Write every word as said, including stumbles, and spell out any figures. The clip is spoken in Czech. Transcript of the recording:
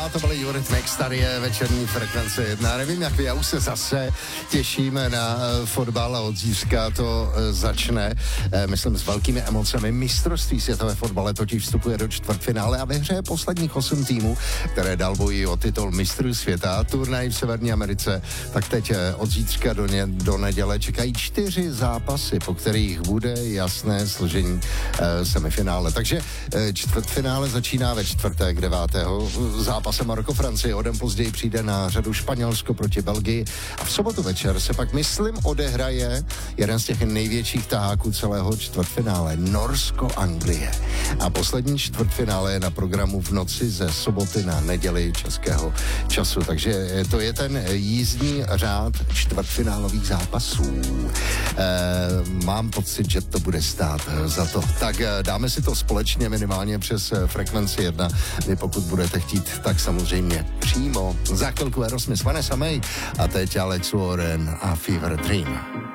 A to byl Eurythmics, tady je večerní frekvence jedna. Nevím, jak vy, já už se zase těšíme na uh, fotbal a od zítřka to uh, začne, uh, myslím, s velkými emocemi. Mistrovství světové fotbale totiž vstupuje do čtvrtfinále a ve hře je posledních osm týmů, které dál bojí o titul mistrů světa. Turnaj v Severní Americe, tak teď uh, od zítřka do, ně, do neděle čekají čtyři zápasy, po kterých bude jasné složení uh, semifinále. Takže uh, čtvrtfinále začíná ve čtvrtek devátého zápas Maroko Francie, o den později přijde na řadu Španělsko proti Belgii a v sobotu večer se pak, myslím, odehraje jeden z těch největších taháků celého čtvrtfinále, Norsko-Anglie. A poslední čtvrtfinále je na programu v noci ze soboty na neděli českého času, takže to je ten jízdní řád čtvrtfinálových zápasů. E, mám pocit, že to bude stát za to. Tak dáme si to společně minimálně přes frekvenci jedna. Vy pokud budete chtít, tak samozřejmě přímo za chvilku Aerosmith, Vanessa May a teď Alex Warren a Fever Dream.